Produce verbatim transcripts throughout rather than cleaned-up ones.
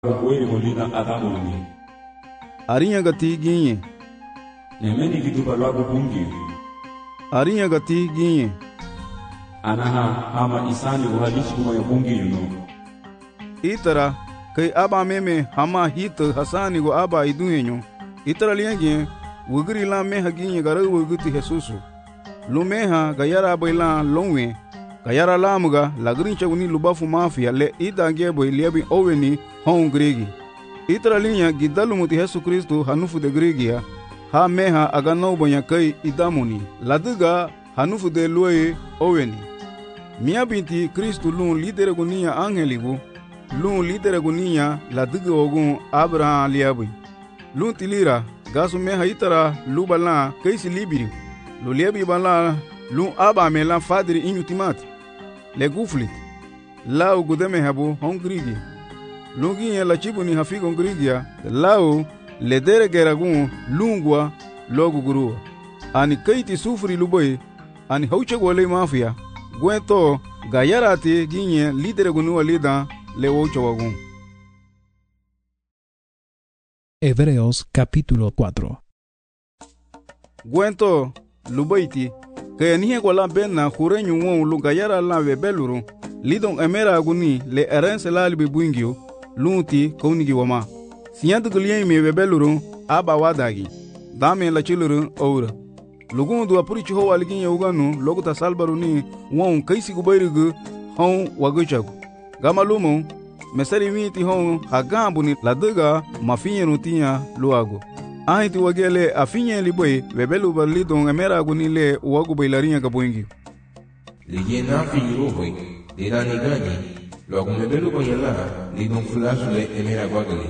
Ukweli mulina adamuni. Arinya gati ginye. Nemeni kitu balwago bungi. Arinya gati ginye. Anaha ama isani uhalishi kuma ya bungi yuno. Itara kai aba meme hama hit hasani go aba idunyo. Itara liangie wugri la meha ginye gara wuguti Jesusu. Lumeha gayara baila longwe. Gayara lamuga lagrin chaguni lubafu mafia le idange boy liebi oweni hon gregi. Itra linya gidalu muti Yesu Kristo hanufu de gregia ha meha agano bonya kai idamuni laduga hanufu de loe oweni. Mia binti Kristo lun lidere gunia angeligu lun lidere gunia laduga ogun Abraham liabi. Lun tilira gasu meha itara lubala kai si libiri. Lu liebi bala lun aba mela fadiri inutimati. Le guflit lao gudeme habu hongrigi lungi ya la chibuni hafigo ngrigia lao le dere geragun lungwa logu gurua ani kaiti sufri luboy ani hauche gole mafia gwento gayarati ginye lidere gunua lida le ocho wagun. Hebreos capítulo cuatro. Gwento lubaiti que nihe gola benna hurenyu won lugayara la bebeluru lidon emera aguni le erense la libe buingio lunti konigi wama sinyad gulien me bebeluru aba wadagi dame la chiluru oura lugun du apuri chiho walgin yuganu loguta salbaruni won kaisi gubayrugu hon waguchagu gamalumo mesari witi hon hagambuni laduga mafinyenu tinya luago ahiti wagele afinye liboy bebelu balidon emera gunile wagu bailarinya gaboingi ligena finiro boy dira ni gani logo mebelu boyela lidon flasule emera gwagale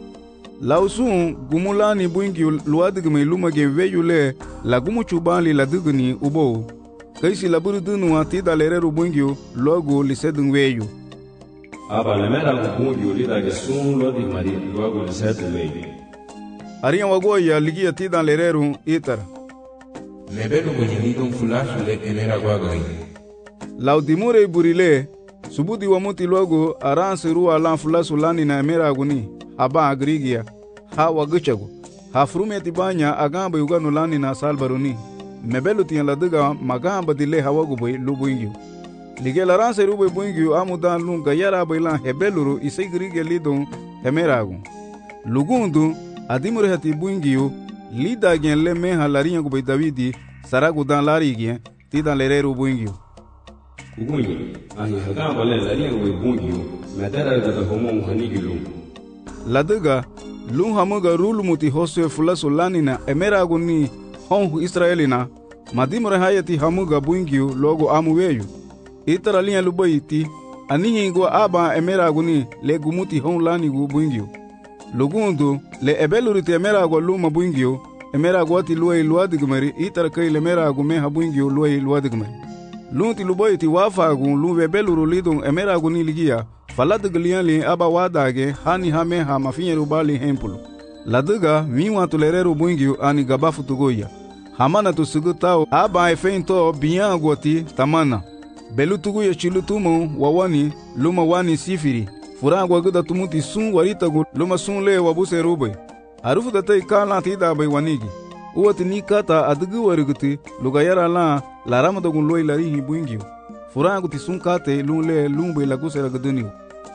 lausun gumulani buingi luadigme lumage veyule la gumuchubali la dugni ubo kaisi laburu dunu atida lereru buingi logo lisedun weyu Aba lemera kubungi ulida gesun lodi mari logo lisedun weyu Ariya wagoya ligia tidan lereru itara. Mebelu kwenye lidon fulashule emera gwagari. Laudimure burile, subudi wa muti logo aransi ruwa lan fulasu lani na emera aguni, haba agrigia, ha waguchagu, ha frume tibanya agamba yuganu lani na salbaruni. Mebelu tiyan laduga magamba dile hawagu boy lubu ingyu. Lige laransi rube buingyu amudan lunga yara bailan hebeluru isigrigia lidon emera agun. Lugundu, adimure hati buingio lida gen le meha larinya ko Davidi saragu dan lari gen tidan lereru buingio ugunyi ani hagamba le larinya ko buingio medara da homo hanigilu laduga lun hamuga rulu muti hoswe fulaso lanina emera guni hon Israelina madimure hayati hamuga buingio logo amuweyu itara linya lubaiti anihingo aba emera guni le gumuti hon lani gu buingio Lugundu le ebeluri te emera go luma buingio emera go ti luai luadigmeri itar kai le emera go meha buingio luai luadigmeri lunti luboy ti wafa go lu ebeluru lidon emera go ni ligia falad glian li aba wadage hani ha meha mafinyeru bali hempulu laduga miwa tolereru buingio ani gabafu tugoya hamana tu sugutao aba efento bian goti tamana belutugo chilutumo wawani luma wani sifiri Furangwa guda tumuti sun warita gu luma sun le wabuse rubay. Arufu datay kala tida bay wanigi. Uwati ni kata adugu wariguti lugayara la larama dogun loy larihi buingio. Furangwa ti sun kate lun le lun bay laguse ragaduniyo.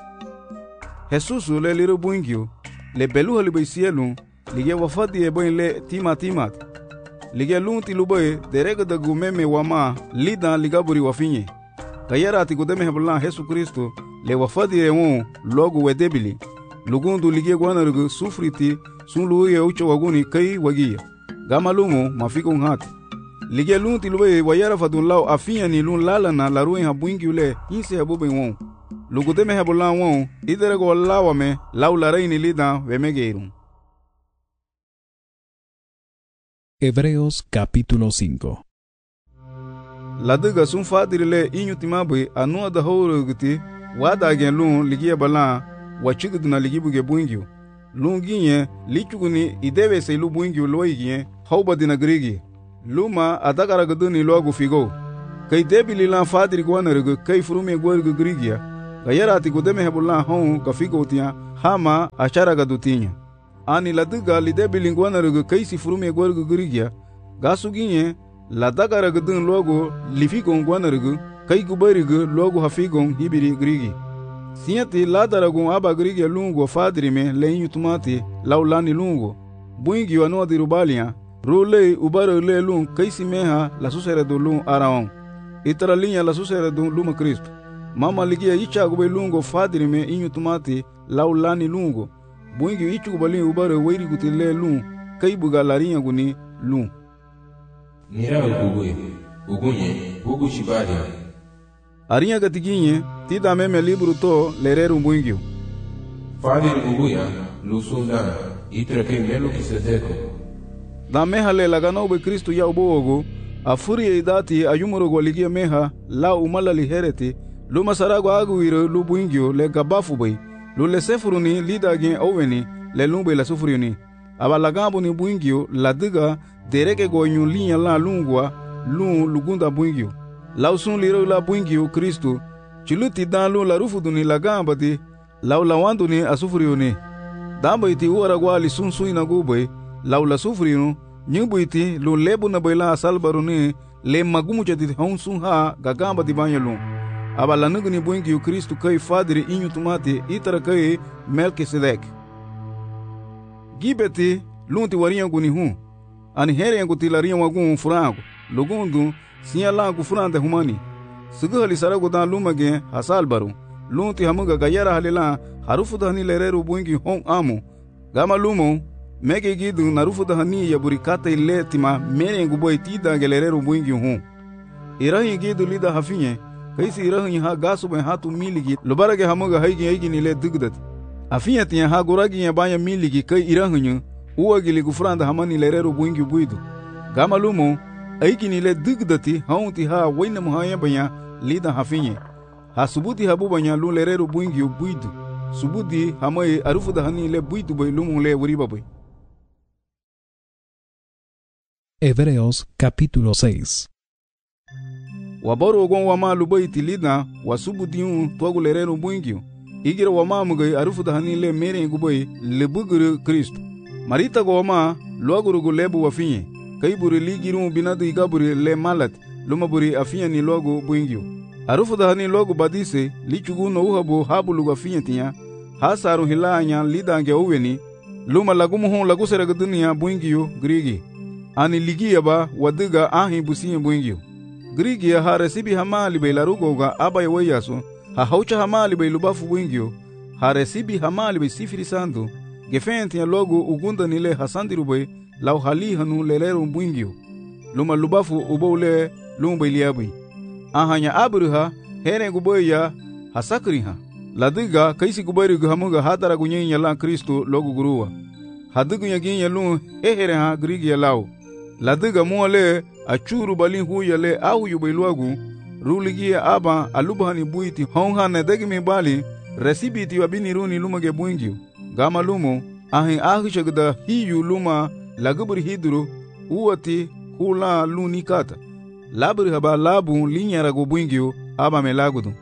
Jesusu le liru buingio le belu halibay sielun lige wafadi e boy le tima timat. Lige lun ti lubay derega da gu meme wama lidan ligaburi wafinye. Kayara ti gudeme heblan Jesu Kristo le wafadi ewon logo wedebili lugundu ligie gwanarugu sufriti sun luye ucho waguni kai wagia gamalumo mafiko ngati ligie lunti luwe wayara fadun lao afinya ni lun lala na laruin habuingi ule inse habube won lugudeme habulan won iderego lawame lau laraini lida wemegeirun. Hebreos capítulo cinco. Laduga sun fadirile inyutimabe anu da howruguti wada gen lun ligia bala wachiguduna ligibuge buingio lun ginye lichuguni idewe se lu buingio loigien hauba dina grigi luma adagara guduni logu figo kai debili lan fadiri gwanargu kai furume gwargu grigia gayara ti gudeme hebulan hon ka figo tiya hama acharaga dutinha. Ani ladiga lide bilingwanaraga kaisi furume gwarga girigia, gasuginye ladagaraga dun logo lifigon gwanaraga, kai gubariga logo hafigon hibiri grigi. Sinyati ladaragun aba grigia lungo fadrime leinyu tumati laulani lungo. Buingi wanua dirubalia, rule ubara le lung kaisi meha la susere do lung araon. Itara linha la susere do luma Cristo. Mama ligia icha gube lungo fadrime inyu tumati laulani lungo. Buingi ichu gubali ubara wairi guti le lung kai buga larinha guni lung. Nira ukugwe, ugunye, ugu shibaria. Arinha gatiginye, tida meme libro to lereru buingio. Fadir uguya, lusundana, itrake melo kisedeko. Da meha le lagano be Cristo ya ubogo, afuri e idati ayumoro gwaligia meha la umala lihereti, luma sarago aguiro lu buingio le gabafu bay, lu le sefuruni lida gen oveni le lumbe la sufuriuni. Aba lagambo ni buingio la diga dereke go nyun linya la lungwa lun lugunda buingio. Lausun liro la buingio Cristo, chiluti dan lu la rufuduni la gambati, lau la wanduni asufuriuni. Damba iti uaragwa li sun suina gubay, lau la sufuriunu, nyubu iti lu lebu na bayla asalbaruni, le magumu chati hon sun ha gagambati banyalun. Aba la nuguni buingio Cristo kai fadiri inyu tumati itara kai Melkisedek. Gibeti lunti warinha guni hun, ani heri nguti larinha wagun furango, lugundu sinya langu furante humani. Suguhali sarago dan lumage hasalbaru, lunti hamuga gayara halila harufu dahani lereru buingi hon amu. Gama lumo, mege gidu narufu dahani yaburi kata ile tima mere nguboy tida gelereru buingi hon. Irahi gidu lida hafinye, kaisi irahi ha gasu ben hatu miligi, lubarage hamuga haigi haigi nile dugdati. Afinye tiya ha guragi ya banya miligi kai irahi uwa gili gufranda hamani lereru buingi buidu. Gama lumo, aiki nile dugdati haunti ha waina muhaya banya lida hafinye. Ha subuti habu banya lu lereru buingi buidu. Subuti hamaye arufu dahani le buidu bay lumo le wuriba bay. Hebreos capítulo seis. Waboro gon wama lubaiti lida wasubuti un tuagu lereru buingi. Igira wama mugay arufu dahani le mere ngubay le buguru Kristo. Marita goma logurugu lebu wafinye. Kaiburi ligiru binadu igaburi le malat lumaburi afinya ni logo buingio. Arufu dahani logo badise lichugu no uhabu habu lugu afinya tinya. Hasaru hilanya lidange uweni luma lagumu hon lagu serega dunia buingio grigi. Ani ligia ba wadiga ahi busiye buingio. Grigi ya ha resibi hamali bay larugoga abay wayasu. Ha haucha hamali bay lubafu buingio. Ha resibi hamali bay sifiri sandu. Gefenti ya logo ugunda nile hasandiru bay lau hali hanu leleru buingio. Luma lubafu ubole lumba iliabi. Ahanya abruha here guboy ya hasakriha. Ladiga kaisi gubayri guhamuga hadara gunyen ya lan Kristo logo guruwa. Hadigu ya gin ya lun hehere ha grigi ya lau. Ladiga muale achuru balin hu ya le ahu yubayluagu. Ruligi ya aba alubhani buiti honga nedegi mi bali resibiti wabini runi lumage buingio. Gama lumo ahin ahi shagda hiyu luma lagubri hidru uwati hula lunikata. Labri haba labu linyara go buingio aba me lagudu.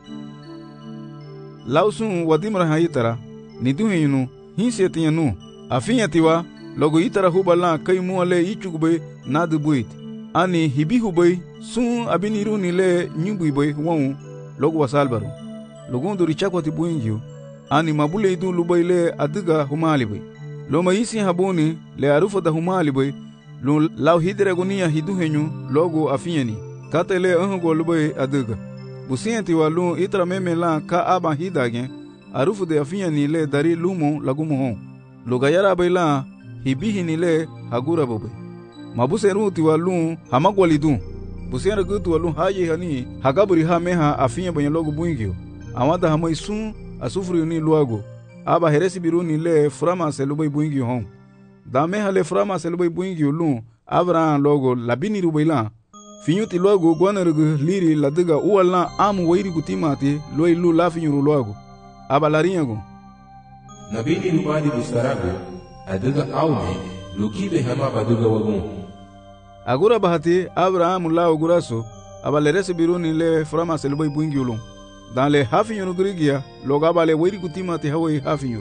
Lausun wadimra haitara niduhinu hinseti yanu afinyatiwa logo itara hubala kai muale ichugbe nadu buit. Ani hibihubay sun abiniru nile nyubuibay won logo wasalbaru. Logundu richakwati buingio ani mabule idu lubay le adiga humalibay. Loma isi habuni le arufa da humalibay lu lau hidre gunia hiduhenyu logo afinyani. Kata le anhugo lubay adiga. Busienti wa lu itra meme la ka aba hidagen arufu de afinyani le dari lumo lagumo hon. Lugayara bay la hibihi ni le hagura bobe. Mabuse ruti wa lu hamagwalidu. Busiera gutu wa lu haye hani hagaburi ha meha afinya banya logo buingio. Amada hamay sun asufuri ni luago. Aba heresi biruni le frama selubay buingio hon. Da meha le frama selubay buingio lu abra logo labini rubayla. Finyuti luago guanarugu liri ladiga uwala amu wairi kutimati loi lu la finyuru luago. Aba larinyago. Nabini rubadi bustarago adiga aume lukibe hama baduga wagun. Agura bahati Abraham lao guraso aba leresi biruni le frama selubay buingio lu. Dans le hafinyuru grigia logaba le wairi kutimati hawai hafinyuru.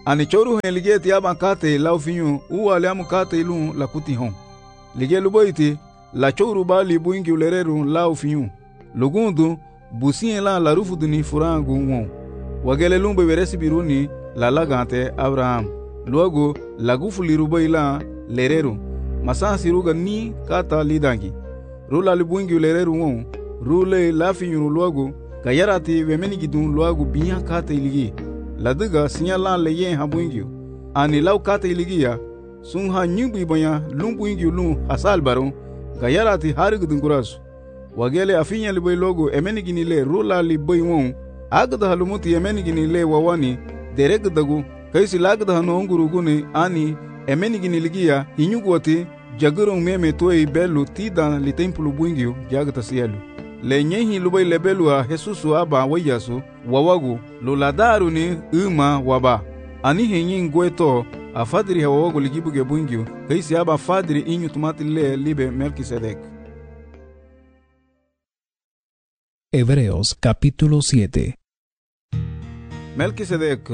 Ani choru hen lige ti aba kate lau finyu uwa le amu kate ilun la kuti hon. Lige luboiti la choru bali buingi ulereru lau finyu. Lugundu busien la la rufu duni furangu won. Wagele lumbe veresi biruni la lagante Abraham. Luego la gufu lirubai la lereru. Masansi ruga ni kata lidangi. Rula libuingi ulereru won. Rule la finyu luego kayarati wemenigidun luego biya kate iligi. Ladiga sinyala leye habuingyo. Ani lau kata iligia sun ha nyimbi banya lumbuingyo lum hasal baron gayarati harigudun kurasu. Wagele afinya libai logo emenigini le rula libai won agda halumuti emenigini le wawani deregdagu kaisi lagda hano onguruguni ani emenigini ligia hinyugwati jagurung meme toei belu tidan li templu buingyo jagta sielu. Le nyehi lubai lebelua Jesusu aba wayasu wawagu luladaru ni uma waba. Ani henyi ngweto a fadri ha wawagu ligibuge buingyo kaisi aba fadri inyu tumati le libe Melquisedec. Hebreos capítulo siete. Melquisedec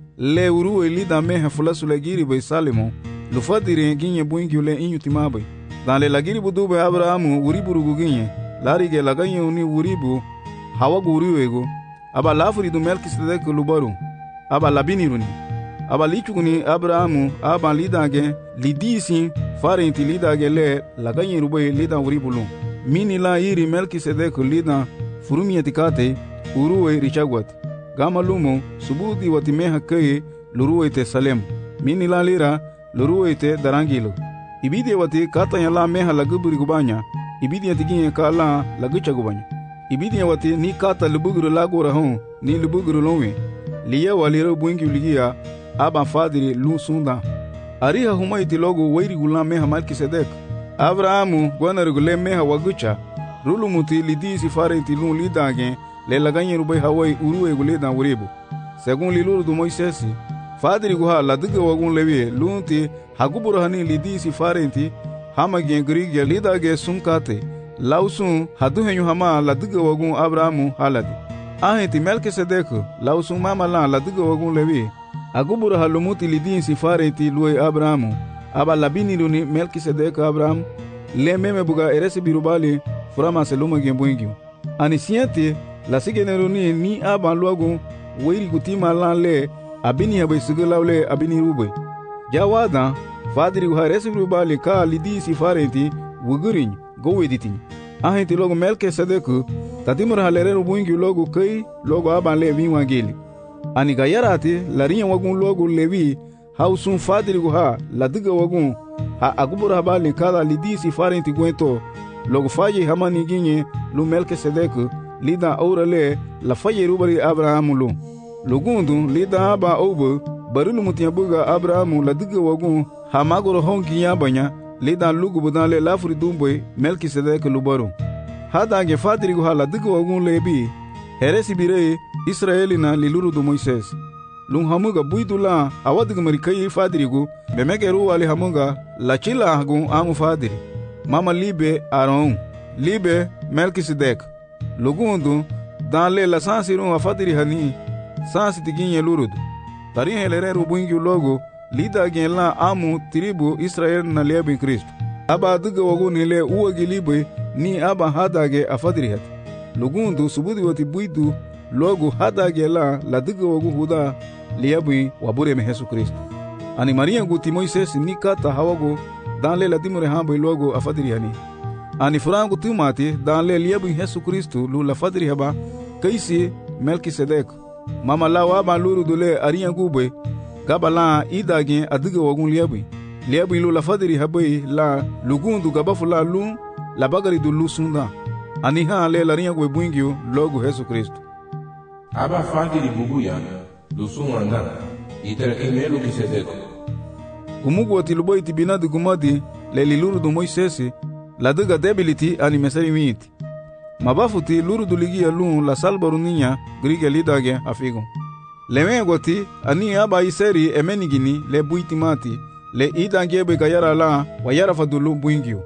le uru elida meha fulasu legiri be Salemo lu fadri ginye buingyo le inyu timabe. Dan le lagiri budube Abrahamu uriburugu ginye larige laganye uni uribu hawagu uriwego aba lafuri du Melquisedec lubaru aba labiniruni aba lichuguni Abrahamu aba lidage lidisi farenti lidage le laganye rubai lida uribulu mini la iri Melquisedec lida furumieti kate uruwe richagwat gama lumo subudi watimeha keye luruwe te Salem mini la lira luruwe te darangilo ibide wati katanya la meha laguburi gubanya ibidi atiginye kala lagucha gubanya ibidi wati ni kata lubuguru lagora hon ni lubuguru lonwe liya waliro buingi ligia aba fadiri lu sunda ariha humaiti logo wairi gulam meha Melquisedec Abrahamu gwana regule meha wagucha rulu muti lidisi farenti lu lidage le laganye rubai hawai uruwe guleda uribu segun liluru du Moisesi fadiri guha ladiga wagun lewe lunti haguburu hani lidisi farenti hama gen grigya lidage sunkate lausun haduhenyu hama ladiga wagun Abrahamu haladi ahenti Melquisedec lausun mama la ladiga wagun lewe aguburu halumuti lidin sifarenti luwe Abrahamu aba labini luni Melquisedec Abraham le meme buga eresi birubali furama seluma gen buingyo ani siente la sigeneruni ni aba luagun weiri gutima lan le abini habe sigulawle abini rube jawada fadiri guha eresi birubali ka lidi sifarenti wugurin goweditin ahenti logo Melquisedec tatimur halere buingyo logo kai logo aba le winwa geli ani gayarati larinya wagun logo lewi hausun fadiri guha ladiga wagun ha agubur habali kala lidi sifarenti gwento logo faye hamani ginye lu Melquisedec lida aurale la faye rubari Abrahamu lu lugundu lida aba obo barulu mutiyabuga Abrahamu ladiga wagun ha magoro hongi yabanya lida lugu budale lafuri dumboy Melquisedec lubaru hadange fadiri guha ladiga wagun lebi heresi bire Israelina liluru du Moises lung hamuga buidula awadiga marikai fadirigu bemegeru wali hamuga la chila hagun amu fadiri mama libe Aaron libe Melquisedec lugundu dan le la sansiru afadiri hani sansi tiginye lurudu tari helereru buingi logo lida gen la amu tribu Israel na liebe Kristo aba diga wagu ni le uwagi libe ni aba hadage afadiri hat lugundu subudi wati buidu logo hadage la la diga wagu huda liebe wabure me Yesu Kristo ani Maria guti Moises ni kata hawago dan le la dimure hambo logo afadiri hani ani furangu timati dan le liebe Yesu Kristo lu la fadiri haba kaisi Melquisedec mama lawa ba luru dole ariya gube gabala idage adiga wagun liebe liebe lu la fadiri habai la lugundu gabafula lu la bagari du lu sunda ani ha le la riya gwe buingyo logo Yesu Kristo aba fadiri bubuya lu sumanda itere eme Melquisedec kumugu wati lubai tibinadi gumadi le liluru du Moisesi la diga debility ani mesari miti mabafuti luru du ligia lu la salbaru ninya grige lidage afigo leme goti ani aba iseri emenigini le buitimati le idangebe gayara la wayara fadulu buingyo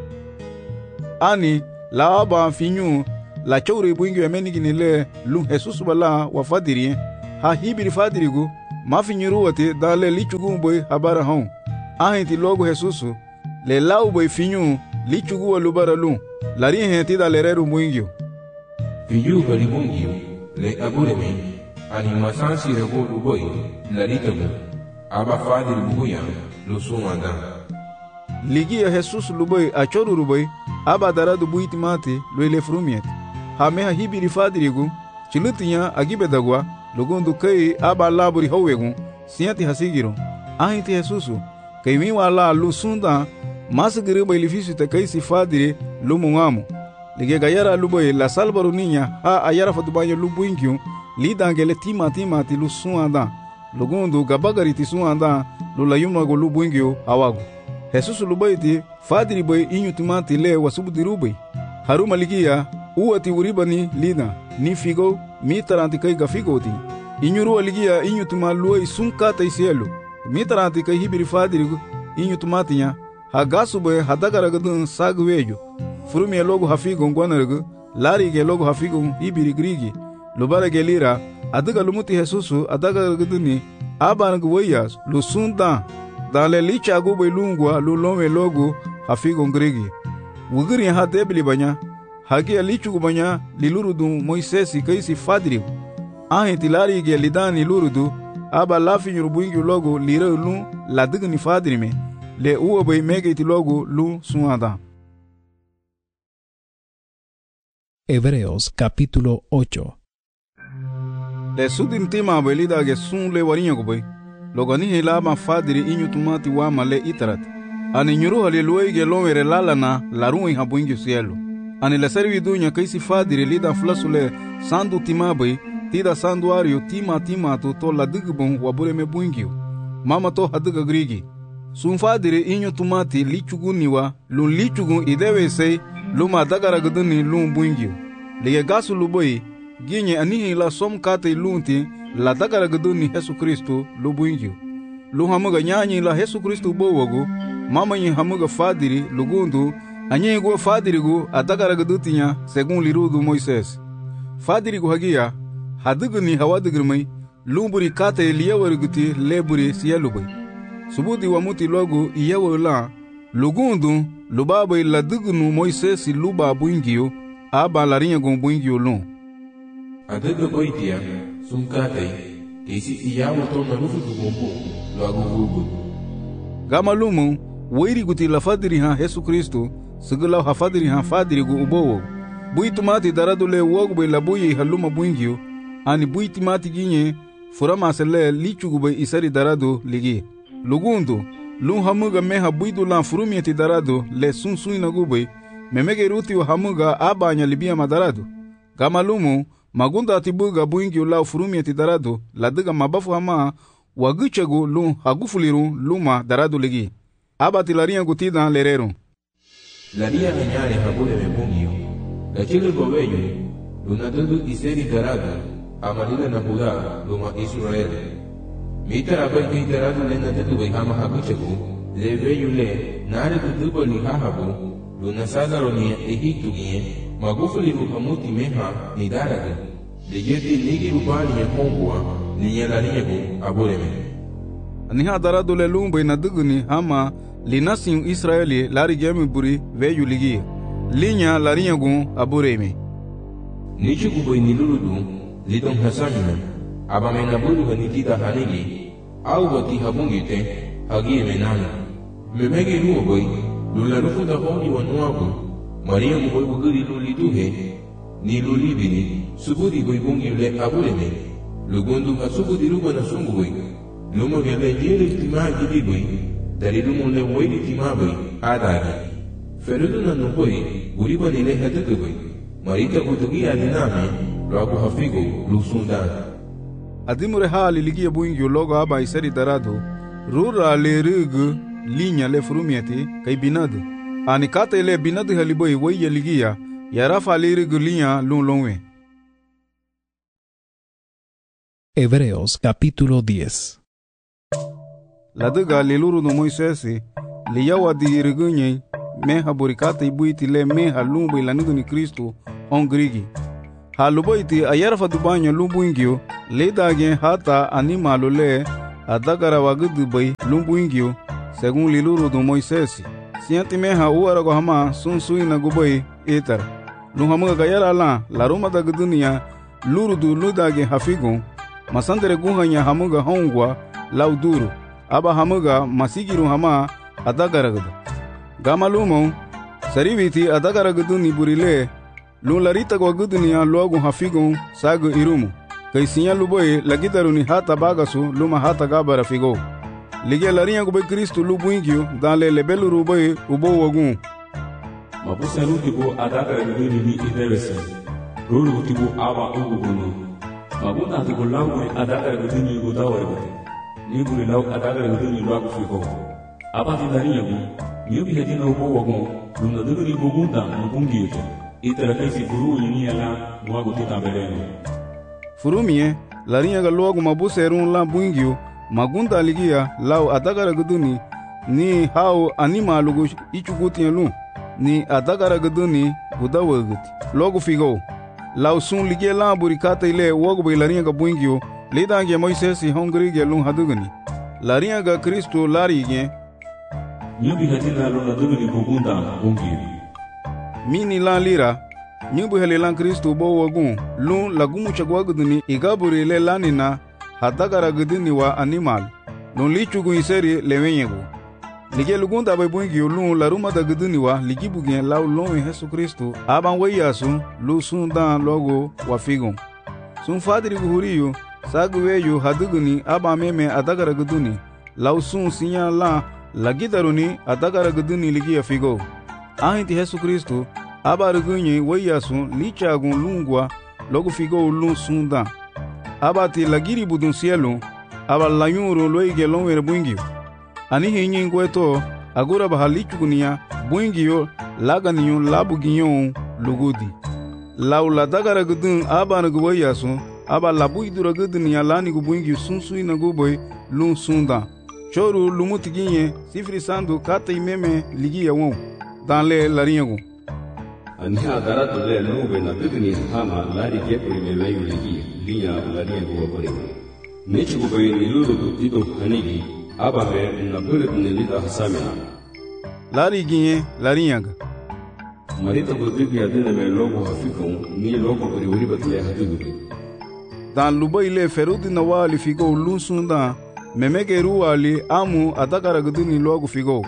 ani la aba finyu la chowre buingyo emenigini le lu Jesus bala wa fadiri ha hibiri fadirigu mafinyiruwati dale lichugu boy habara hon. Ahinti logo Jesusu, le lau boy finyu lichugu lubara lu. Lari henti dale reru mwingyo. Fiyu bali mwingyo, le abureme, ani masansi rego luboy, lari tabu. Aba fadir buya, lusu mandan. Ligia Jesus luboy achoru luboy, aba daradu buiti mati, luele frumiet. Hameha hibiri fadirigu, chilutinya agibedagwa, lugundu kei aba laburi howegu, siyanti hasigiro. Ahinti Jesusu, kei miwa la lusunda, masagiriba ilifisu te kei si fadiri lumungamu. Lige gayara luboy la salbaru ninya, ha ayara fatubanyo lubuinkyu, lidangele tima tima ti lusuanda. Lugundu gabagari ti suanda, lulayumago lubuinkyu awagu. Jesusu luboy ti fadiri boy inyu tumati le wasubudirubay. Haruma ligia, uwati uribani lina, ni figo, mitaranti kai gafigo ti. Inyuru aligia inyu tumaluoi sunkata isielu. Mitaranti kai hibiri fadirigu, inyu tumatinya, hagasu boy hadagaragadun sagweju. Furumia logo hafigo ngwanaragu, lari ge logo hafigo hibiri grigi. Lubara ge lira, adaga lumuti Jesusu adagaragaduni, abanagu weyas, lusunda. Dale licha agubo ilungwa lulome logo hafigo grigi. Wugiri ha debili banya, hagi alichu banya lilurudu Moisesi kaisi fadirigu. Ahinti lari ge lidani lurudu, aba lafi nyurubuingi logo lira lu ladigni fadirime, le uwa bay megeti logo lu suanda. Hebreos capítulo ocho. Le sudin tima belida ge sun le warinya go bay, logani helama fadiri inyu tumati wama le itarat. Ani nyuru haliluai ge lomere lalana larui habuingi cielo. Ani la servidunya kaisi fadiri lida flasule sandu timabai, tida sanduario tima tima to to la digbon wabure me buingio. Mama to hadiga grigi. Sun fadiri inyu tumati lichuguniwa, lun lichugun idewe sei, luma dagaraguduni lun buingio. Lige gasu luboi, ginye anihi la som kate lunti, la dagaraguduni Jesu Kristo lu buingio. Lu hamuga nyanyi la Jesu Kristo bowagu, mama yin hamuga fadiri lugundu, anyego fadirigu adagaragudutinya segun lirudu Moises. Fadirigu hagia, hadiguni hawadigirmai, lumburi kate liyawariguti leburi siyalubai. Subudi wamuti logo iyawala, lugundu lubabai ladigunu Moises luba buingio, aba larinya gon buingio lun. Adiga boitia, sunkate, kesi iyawo to na lufu dugumbu, loagu vugu. Gama lumu, wairi guti la fadiri ha Jesu Kristo, sigula ha fadiri ha fadirigu ubowo. Buitumati daradule wogbe la buyi haluma buingio, ani buitumati ginye, furama sele lichugube isari darado ligi. Lugundu, lun hamuga meha buidu lan furumieti darado le sun suina gube, memege ruti wa hamuga abanya libia madarado. Gama lumu, magunda atibuga buingio la furumieti darado, ladiga mabafu hama, wagichagu lun hagufuliru luma darado ligi. Abati laria gutida lerero. Laria hanyare habule mebungio, la chile gobeyo, lunadudu iseri darado, amalila na Buda, luma Israeli. Mita abai kai darado lena tetu bai hama haguchagu, le veyo le, nare tutubo li hahabu, luna sadaro ni Egiptu nye, magufuli muhamuti meha ni darado. Le yeti nigi rubani ya kongwa, ni nyalaria gu abuleme. Aniha darado le lumba inaduguni hama, linasin Israeli lari gemi buri veyu ligi. Linya laria gu abureme. Nichu kubo inilurudu, lidong hasamina, abame naburu ganitida hanigi, au bati habungite, hagie menana. Memege luo boy, lularufu da honi wanuabu, Maria muboy buguri lulituhe, ni lulibini, subudi boy bungi le abuleme, lugundu hasubudi ruba na sungu boy, lumo gele jere tima gidi boy, dari lumo le woidi tima boy, adagi. Ferudu na nuboy, guriba nile hatake boy, Marita kutugi adiname, loagu hafigo, lusundan. Adimure hali ligia buingio logo aba iseri darado, rura le rigu, linya le furumieti, kai binadu. Ani kata ile binadu haliboi weye ligia, yarafa le rigu linya lun longwe. Hebreos capítulo diez. Laduga liluru no Moisesi, liyawa di rigunye, meha burikata ibuiti le meha lumbu ilanugu ni Kristo, on grigi. Haluboiti ayarafa dubanyo lumbu ingio, lidage hata animalo le adagara wagudu bai lumbuingio según liluru do Moisés. Sianti meha uara go hama sun suina gubai etar. Lun hamuga gayara la la roma da gudunia luru du ludage hafigon masandere guhanya hamuga hongwa lauduru aba hamuga masigiru hama adagaragdu gamalumo sariviti adagaragduni burile lun larita go gudunia logo hafigon sago irumu kaisinya luboy lagidaruni hata bagasu luma hata gabara figo lige larinha go Cristo lubuingio dale lebelu ruboy ubo wagun mabusaru tibo adagaragduni ni idewese ruru tibo aba ugunu mabuna tibo lawe adagaragduni godawarbe ni buri law adagaragduni logo figo aba larinha go yubi hedina ubo wagun luna duguni bugunda mbungio itara kaisi buru ni ala mwago titabeleno furumie larinha ga logo mabuserun la buingio magunda ligia lau adagaragduni ni hau animalugo ichugutielu ni adagaragduni gudawaguti logo figo lau sun ligia la burikata ile wogo be larinha ga buingio lidange Moisés hongrige lun hadugani larinha ga Cristo larige nyubi hadina luna dugani bugunda bungio mini la lira nyubu hele lan Cristo bo wagun lun lagumu chagwagduni igaburi le lanina hadagaragduni wa animal lun lichugu iseri lewenyego lige lugunda bay buingio lun laruma dagduni wa ligibugen law lon Yesu Cristo aban wayasu lu sun dan logo wa figon sun fadri guhuriyo sagweyo haduguni aba meme adagaragduni law sun sinya la lagidaruni adagaragduni ligia figo ahinti Yesu Cristo aba rugunye wayasu lichagun lungwa logo figo lun sunda aba ti lagiri budun cielo aba layuro loige lonwere buingio ani hinyin gweto agura bahalichugunia buingio laganiyo labuginyo lugudi laula dagaragdun aba nagu wayasu aba labuiduragdunia lani gubuingio sunsui nagu boy lun sunda choru lumutiginye sifri sandu kata imeme ligia won dans le laringo ani agaratu le nube na dugni hama lari kepuri melayu ligi linya laringo bore nichi go be niluru tito hanigi aba me na bure nilita hasamina lari ginye laringa marita go dibi adene me logo hafikon ni logo bari wuri batle hadugu dans lubai le ferudi na wali figo lunsunda memegeru ali amu adagaragduni logo figo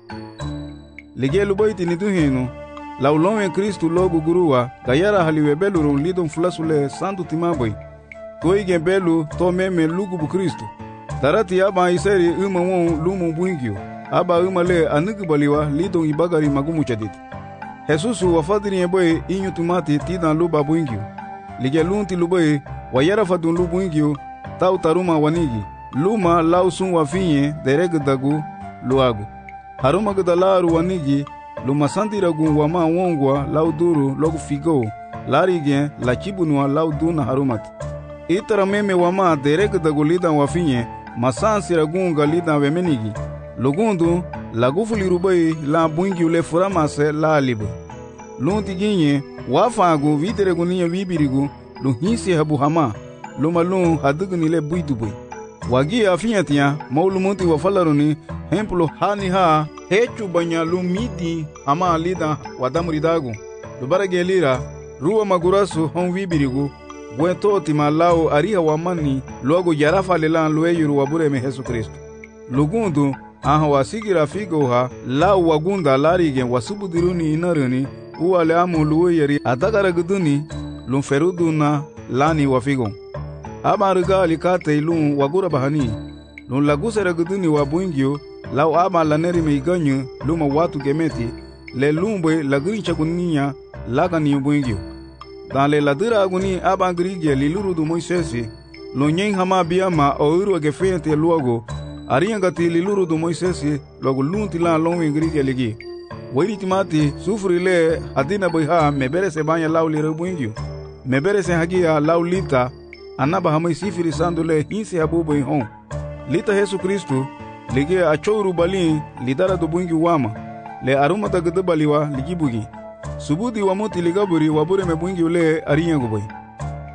lige lubaiti ni duhenu laulonwe Cristo logo guruwa gayara haliwebelu ron lidon fulasule sandu timaboy toige belu to meme lugu bu Cristo darati aba iseri uma won lumu buingio aba uma le anugubaliwa lidon ibagari magumu chaditi Jesus wafadiri boy inyu tumati tidan luba buingio lige lunti luboy wayara fadun lubu buingio tau taruma wanigi luma lausun wafinye deregdagu luagu haruma gudalaru wanigi luma sandiragu wama wongwa lauduru logu figo larige la chibunwa lauduna harumati itara meme wama deregdagu lidan wafinye masansiragunga lidan wemenigi lugundu lagufuli rubai la buingi ule furamase la alibu lunti ginye wafagu viteregu niya vibirigu luhisi habu hama luma lun hadugni le buidubui wagi afiyatia maulumunti wafalaruni hemplo hani ha hechu banya lumidi ama lida wadamuridagu lubarage lira ruwa magurasu hon vibirigu bwento timalao ariha wamani logo yarafa lelan lueyuru wabure me Yesu Kristo lugundu aha wasigira figo ha la wagunda larige wasubudiruni inaruni uwale amu lueyeri adagaraguduni lumferuduna lani wafigo aba riga alikate ilun wagura bahani lun lagusera guduni wa buingio lau aba laneri meiganyu luma watu gemeti le lumbe lagrincha gunia lagani buingio dan le ladira aguni aba grige liluru du Moisés lo nyen hama biama oiro gefente luogo arianga ti liluru du Moisés logo lunti la lonwe grige legi wiri timati sufri le adina boyha mebere se banya lau le buingio mebere se hagia lau lita anaba hamai sifiri sandule hinse abubo hon lita Yesu Kristo lige achouru balin lidara do bungi wama le aruma tagde baliwa ligibugi subudi wa moti ligaburi wabure me bungi ule ariyango boy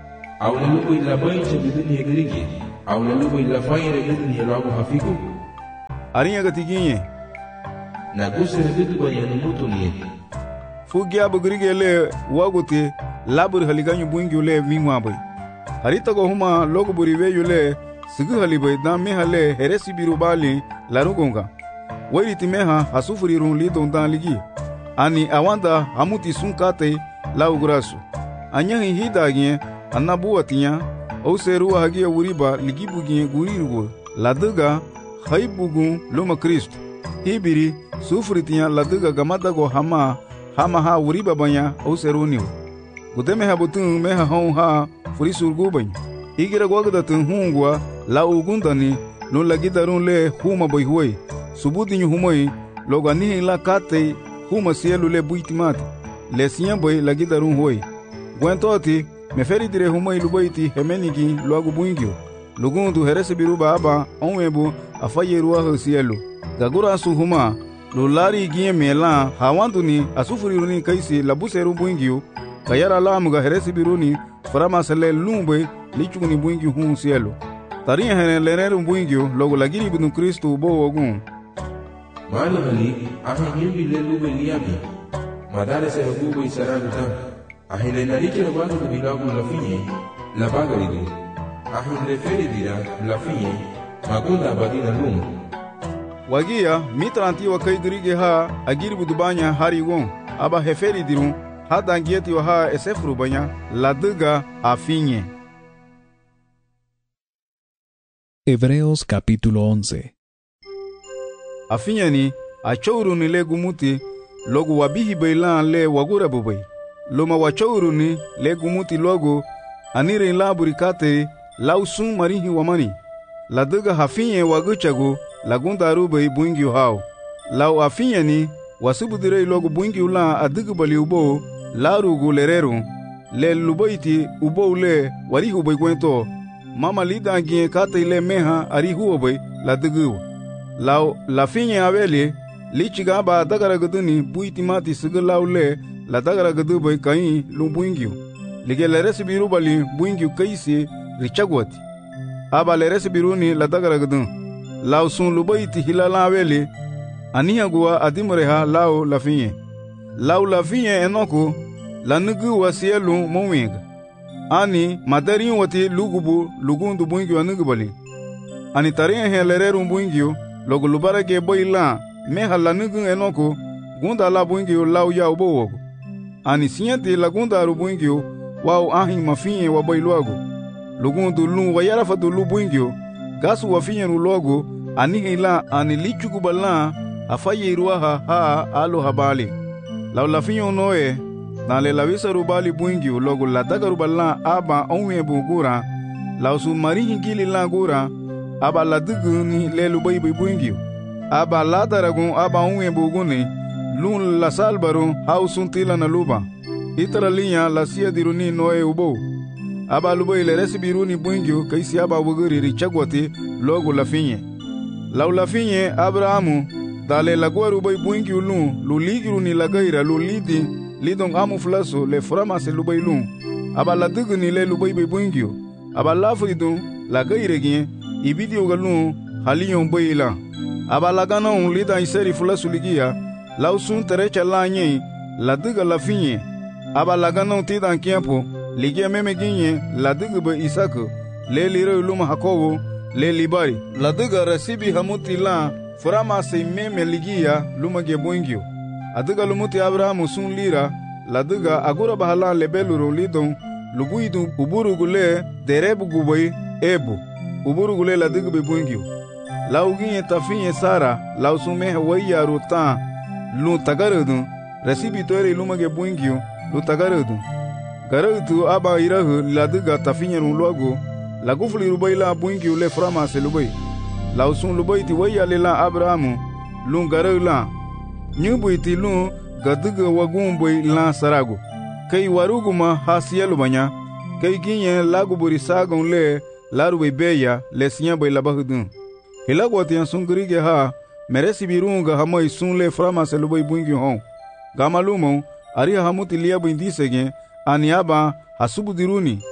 au na lubo ila baincha biduni yegerigi au na lubo ila fayre biduni yelago hafiku Arinya gatiginye na gusere bidu bayanu mutu niye Fugia bugirige le waguti labur haliganyu bungi ule mingwa boy Harita go huma logo buriwe yule Sigu halibay da meha le heresi biru bali larugonga Wairiti meha hasufuri run li dondan ligi Ani awanda hamuti sunkate laugurasu Anyahi hidagye anabuatinya Au seru hagia uriba ligi bugye gurirugo Laduga haibugun loma Kristo Hibiri sufuritinya laduga gamata go hama Hama ha uriba banya au seru niu Gudeme ha butun meha hon ha furisurgu banya Igira gwagdatun hungwa la ugundani no lagidarun le huma boy huoi subudinyu humoi logani la kate huma sielu le buitimati le siyan boy lagidarun huoi gwentoti meferi dire humoi lubaiti hemenigi loagu buingio lugundu herese biruba aba onwebu afayeruwa hosielu gagura su huma lo lari gie mela hawanduni asufuriruni kaisi labuseru buingio kayara lamuga herese biruni farama sele lumbe lichuguni buingio hun sielu Taria hene leneru buingio logo lagiri bidun Kristo bo wogun Mali hali ahe nyumbi le lube liabi Madare se hubu isaragu tam Ahe le nariche le wadu de bilagu la finye La bagaridu Ahe le feri dira la finye Magunda badina lum Wagia mitra antiwa kai dirige ha agiri budubanya hari gon Aba heferi dirun Hada angieti wa ha esefuru banya Laduga afinye Hebreos capítulo once. Afinyani achouruni le gumuti logo wabihi bailan le wagura bubai loma wachouruni le gumuti logo anire laburikate lausun marihi wamani laduga hafinye waguchago lagunda rubai buingi hao lau afinyani wasubudire logo buingi ula adugu bali ubo larugu lereru le lubaiti ubo le warihu bai kwento Mama lida gie kate ile meha arihu obai la dugu. Lau la finye aveli lichiga ba dagara guduni buitimati sigalau le la dagara gudu bai kai lu buingio. Lige le resi biru bali buingio kaisi richagwati. Aba le resi biruni la dagara gudun. Lau sun lu baiti hilala aveli aniha gua adimureha lau la finye. Lau la finye enoko la nugu wasielu mowinga. Ani madarin wati lugubu lugundu buingio anugubali ani tarin he lereru buingio logo lubara ke boila meha la nugu enoko gunda la buingio lau ya ubo ani sinyati la gunda ru buingio wao ahi mafinye wa boiluago lugundu lu wayara fatu lu buingio gasu wafinye ru logo ani hila ani lichugubala afaye ruaha ha alo habali lau la finyo noe Dans le lavisa rubali buingio logo la daga rubala aba onwe bugura la su mari gili la gura aba la duguni le lubai buingio aba la daragun aba onwe buguni lun la salbaro hausun tila na luba itara linya la sia diruni noe ubo aba lubai le resibiruni buingio kaisi aba buguri richagwati logo la finye la la finye abrahamu dale la gwaru bai buingio lun luligiruni la gaira lulidi lidong amu flaso le frama se lubai lun aba la duguni le lubai be buingio aba la fridun la gairegi ibidi ogalun haliyon boila aba la ganon lida iseri flaso ligia la usun terecha la nye la duga la finye aba la ganon tidan kiampo ligia meme ginye la duga be isako le liro luma hakobo le libari la duga resibi hamuti la frama se meme ligia luma ge buingio aduga lumuti Abrahamu sun lira laduga agura bahala lebeluro lidon lubuidu uburugule derebu guboi ebu uburugule laduga bebuingio lauginye tafinye Sara lausume waya ruta lu tagarudu resibi toire lumage buingio lu tagarudu garudu aba irahu laduga tafinye luago lagufuli rubaila buingio le frama se lubai lausun lubai ti waya lela Abrahamu lu garula nyubu iti lu gaduga wagumboi la sarago kai waruguma hasielu banya kai ginye lagu buri sagon le laru beya le sinya bai labahudun hilagwati an sungrige ha meresi birunga hamoi sun le frama se lubai buingi hon gamalumo ari hamuti liabu indisege aniaba hasubu diruni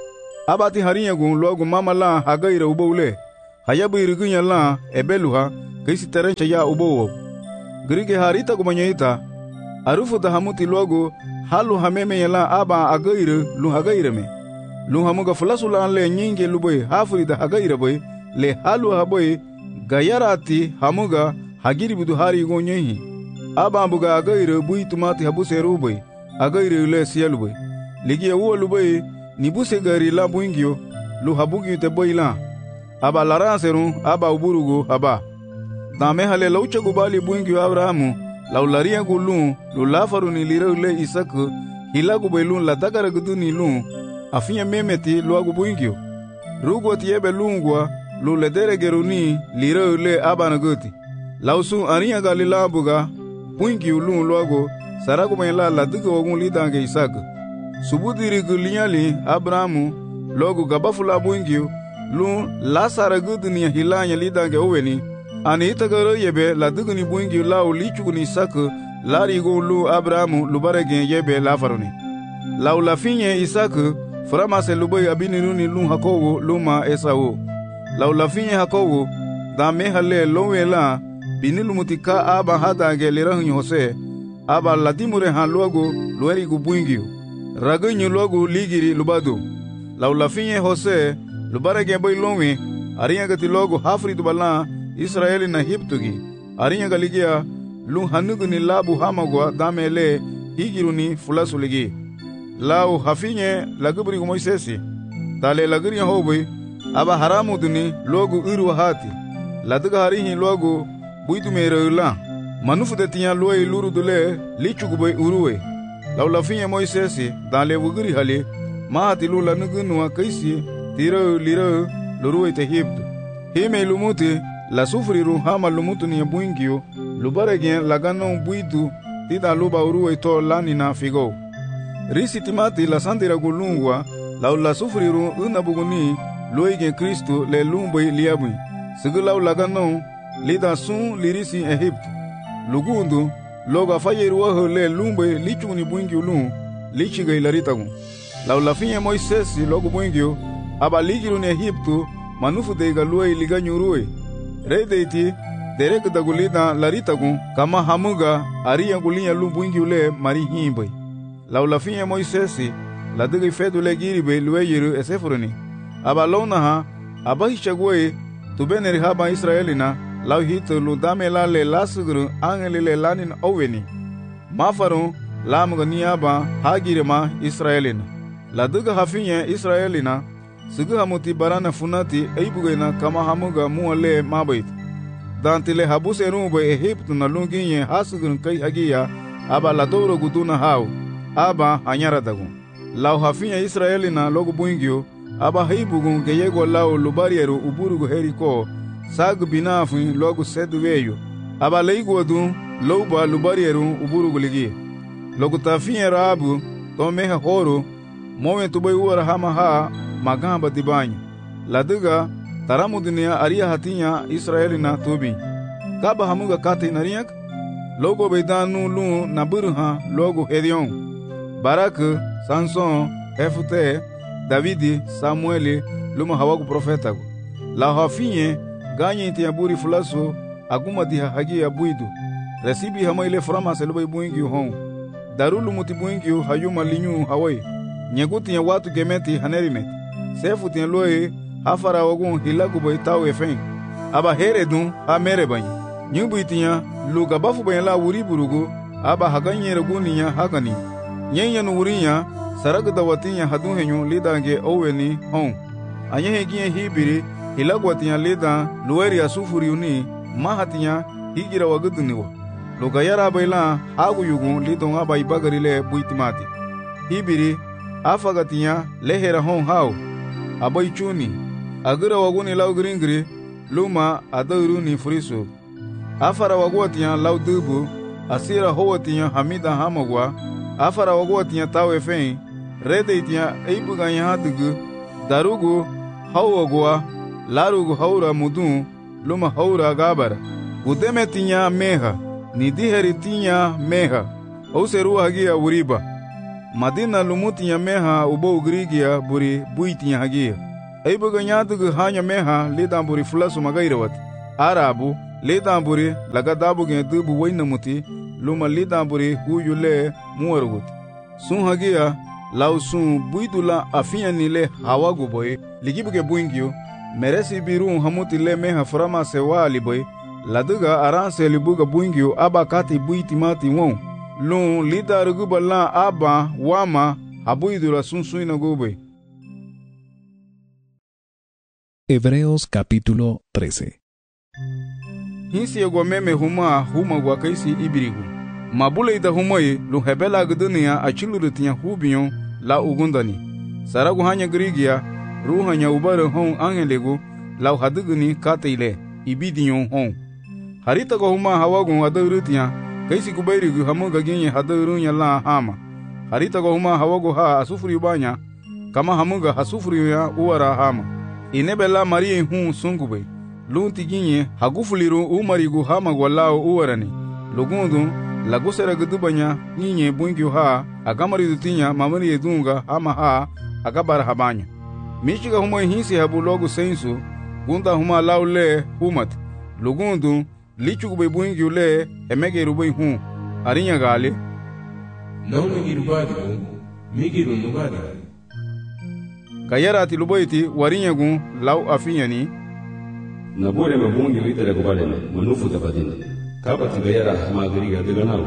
abati harinyagun logu mama la hagaira ubole hayabu irigunya la ebeluha kaisi terencha ya ubo grige harita gumanyaita arufu da hamuti logu halu hameme yala aba agaira lu hagaira me lu hamuga fulasula le nyinge luboy hafuri da hagaira boy le halu haboy gayarati hamuga hagiri budu hari gonyehi aba ambuga agaira bui tumati habuse ruboy agaira le siyalu boy ligi uwo luboy nibuse gari la buingio lu habugi te boy la aba laranseru aba uburugo aba dame hale laucha gubali buingio abrahamu laularia gulun lu lafaru ni lirau le isaku hilagu belun la dagara gudu ni lun afinya memeti lu agu buingio rugo tiebe lungwa lu ledere geruni lirau le aba naguti lausu aria galila buga buingio lun lu agu saragu mela la duga wagun lidange isaku subudiri gulinyali abrahamu logu gabafula buingio lu lasara gudu ni hilanya lidange oweni ani itagaro yebe la duguni buingi la ulichuguni saku lari go lu abrahamu lubarege yebe la faroni la ulafinye isaku frama se luboy abiniruni lu hakowo luma esau la ulafinye hakowo da mehale lowela binilu mutika aba hada gelerahu hose aba ladimure han logo lueri go buingi raganyu logo ligiri lubado la ulafinye hose lubarege boy lowe ariya gati logo hafri dubala Israeli na hiptugi arinya galigia lu hanuguni labu hamagwa damele higiruni fulasuligi lau hafinye lagubri Moisesi tale lagriya hobe aba haramu duni logu iru hati laduga harihi logu buitu mereula manufu de tiya loy luru dule lichugube uruwe lau lafinye Moisesi dale wugri hali mahati lu lanugunu kaisi tiro liro luruwe te hiptu hime lumuti la sufriru hama lumutu ni buingio lubaregen lagano buitu tida luba uruwe to lani na figo risi timati la sandira gulungwa la la sufriru unabuguni loige Kristo le lumbo liabui sigula lagano lida sun lirisi Egypt lugundu loga fayeru wa le lumbo lichuni buingio lu lichiga ilaritagu la la finye Moisesi logo buingio aba ligiru ni Egyptu manufu de galoi liganyuruwe Redeiti derek dagulida laritagu kama hamuga aria gulinya lumbuingi ule mari himbai laulafinye Moisesi la digi fedu le giribe lueyiru esefuruni abalona ha abahichagwe tubeneri haba Israelina lau hitu ludame la le lasuguru angeli le lanin oweni mafaru lamuga niaba hagirima Israelina la diga hafinye Israelina Sugu hamuti barana funati eibugena kama hamuga muale mabait. Dantile habuse rumbe Egyptu na lunginye hasugun kai hagia aba la doro guduna hau aba hanyara dagun. Lau hafinya Israeli na logo buingio aba heibugun geyego lau lubarieru uburugu heriko sag binafin logo seduweyo aba leiguadu louba lubarieru uburugu ligi. Logo tafinya rabu tomeha horo mowe tubai uara hama haa magamba dibanyo laduga taramu dunia aria hatinya Israelina tubi kaba hamuga kate nariyak logo bedanu lu naburha logo Hedion Barak Samson Hefute Davidi Samueli luma hawagu profeta la hafinye ganye tiaburi fulaso aguma diha hagia buidu resibi hamaile frama selbai buingi hon darulu mutibuingi hayuma linyu hawai nyeguti ya watu gemeti hanerimet sefu tien loe hafara wagun hilagu boy tawe fen aba heredun ha mereban nyubu itinya luga bafu bayan la wuri burugu aba haganye reguninya hagani nyenya no wurinya saragu dawatinya hadun henyu lidange oweni hon anye hegiye hibiri hilagu watinya lida lueri asufuri uni mahatinya higira waguduniwa luga yara bayla hagu yugun lidon aba ibagarile buitimati hibiri afagatinya lehera hon hau abai chuni agira waguni lau gringri luma adauruni furisu afara wagwatinya lau dubu asira howatinya hamida hamagwa afara wagwatinya tawe fein rede itinya eibuganya hadugu darugu hawagwa larugu haura mudun luma haura gabara gudemetinya meha nidiheri tinya meha auseru hagia uriba Madina lumutinya meha ubo ugrigia buri buitinya hagia. Aibuga nyatugu hanya meha lidan buri fulasu magairawat. Arabu lidan buri lagadabu gen dubu wainamuti luma lidan buri huyule muwarugut. Sun hagia lau sun buidula afinya nile hawagu boy ligibuge buingio meresi biru hamuti le meha frama sewa aliboy laduga aranse libuga buingio aba kati buiti mati won lun lida rugubala aba wama habuidula sun suina goboy. Hebreos capítulo trece. Hinsi egwa meme huma huma gwa kaisi ibirigu mabule ida humoye lu hebela guduniya achilurutinya hubiyon la ugundani saragu hanya grigia ruhanya ubare hon angelegu la haduguni kateile ibidiyon hon harita go huma hawagun adurutinya kaisi kubairigu hamuga genye hadurunya la hama harita go huma hawagu ha asufuri banya kama hamuga hasufuri ya uwara hama inebela marie hun sungube lunti ginye hagufuliru umarigu hama gwalao uwarani lugundu lagusera gudubanya nyinye bungyu ha agamari dutinya mamari edunga ama ha agabara habanya michiga humo hinsi habu logu sensu gunda huma laule humat lugundu lichugu bungyu le emege rubai hu arinya gale law migiru badi migiru nubadi kayarati lubaiti warinya gun law afinyani nabore mabungi witere kubalene manufu tabadina kapa tigayara magariga diganaru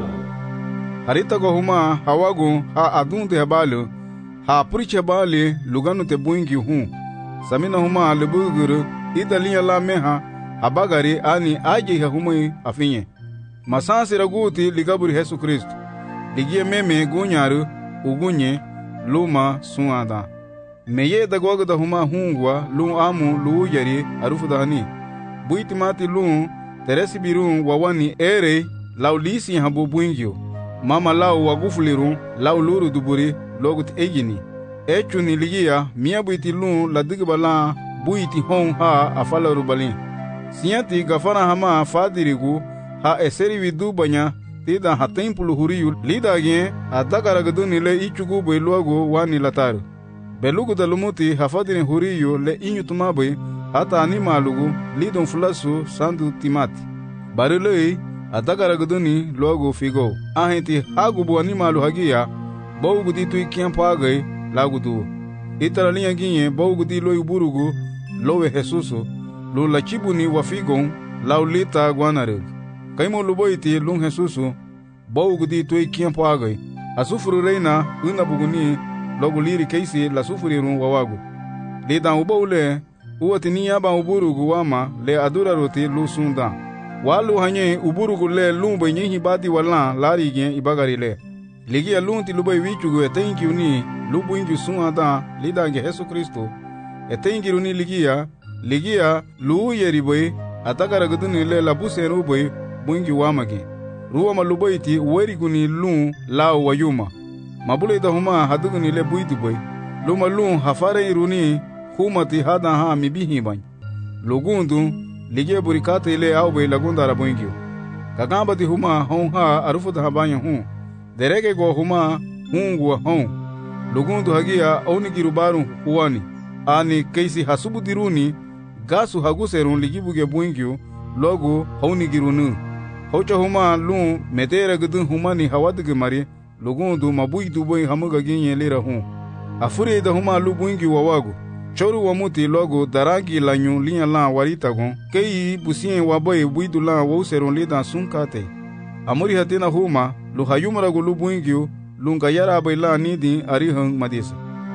harita go huma hawagu ha adunde habalu ha puriche bali luganu te buingi hu samina huma lebuguru idalinya la meha abagari ani aje ha humai afinye masansi raguti ligaburi Yesu Kristo ligie meme gunyaru ugunye luma suada meye dagwaga da huma hungwa lu amu lu yari arufu dahani buitimati lu teresi biru wawani ere laulisi habu buingyo mama lau wagufuliru lau luru duburi logut egini echuni ligia mia buiti lu ladigbala buiti hon ha afala rubalin sinyati gafara hama fadirigu ha eseri vidu banya tida ha tempulu huriyu lidagye adagaragaduni le ichugu beluago wani lataru belugu dalumuti hafadini huriyu le inyutumabe hata animalugu lidon fulasu sandu timati barilei adagaragaduni logo figo ahenti hagubu animalu hagia bawgudi tu kiampagai lagudu itaralinha ginye bawgudi loy burugu lowe Jesuso lu lachibuni wafigon laulita guanare kaimo luboiti lun Jesuso bawgudi tu kiampagai asufuru reina una buguni logo liri keisi la sufuriru wawagu lidan ubole uwatini yaba uburugu wama le adura roti lu sunda walu hanye uburugu le lumbe nyihi badi wala lari gen ibagari le ligia lunti lubai wichugu etenki uni lubu ingi suada lidange Yesu Kristo etenki uni ligia ligia lu yeriboy atakara guduni le labuse ruboy bungi wamagi ruwa malubaiti weriguni lu lao wayuma mabule da huma haduguni le buiduboy luma lu hafare iruni humati hada ha mibihi bany lugundu ligie burikate ile awbe lagunda rabungio kagamba di huma hon ha arufu da habanya hu derege go huma hungu hon lugundu hagia onigi rubaru huani ani keisi hasubu diruni gasu haguserun ligibuge buingio logo honigi runu hocha huma lu medere gudun humani hawadige mari lugundu mabuidu boy hamuga ginye lira hu afuri da huma lu buingio wawagu choru wamuti logo darangi lanyu linya la warita gon kei busien waboy buidu la woseron lidan sunkate amuri hatina huma lu hayumara go lu buingio lunga yara bayla nidi arihang madisa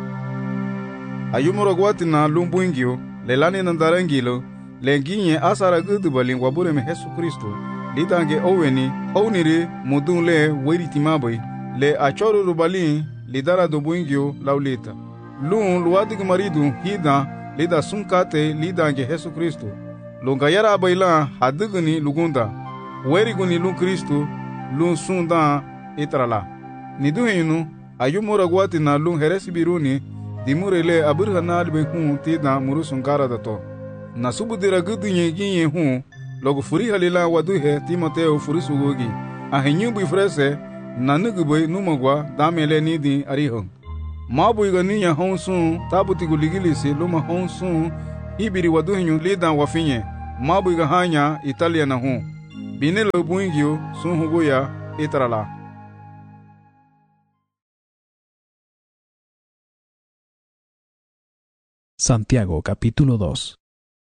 ayumara gwatina lu buingio lelani nandarangilo lenginye asara gudu balin wabure me Yesu Kristo lidange oweni honire mudun le weritimaboy le achoru rubalin lidara do buingio laulita lun luwadig maridu hida lida sunkate lidange Yesu Kristo lunga yara bayla haduguni lugunda weriguni lu Kristo lun sunda itrala niduhinu ayumura gwatina lun heresi biruni dimurele aburhanalbe hu tida murusunkara dato nasubudira gudunye ginye hu logo furi halila waduhe Timoteo furisugogi ahenyubu ifrese nanugubay numagwa damele nidi arihong. Mabuiga niya honsun tabutigu ligilisi luma honsun ibiri waduhinyu lidan wafinye. Mabuiga hanya Italia na hun. Binelo buingyo sun huguya itrala. Santiago capítulo dos.